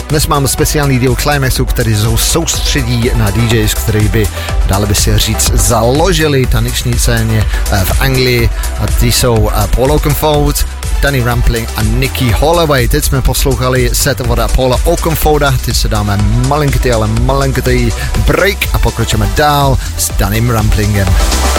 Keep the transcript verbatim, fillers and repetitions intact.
Dnes mám speciální díl Climaxu, který jsou soustředí na D Js, který by, dále by si říct, založili taneční scéně v Anglii. A ty jsou Paul Oakenfold, Danny Rampling a Nikki Holloway. Teď jsme poslouchali set od Paula Oakenfolda, teď se dáme malinkatý, ale malinkatý break a pokročíme dál s Dannym Ramplingem.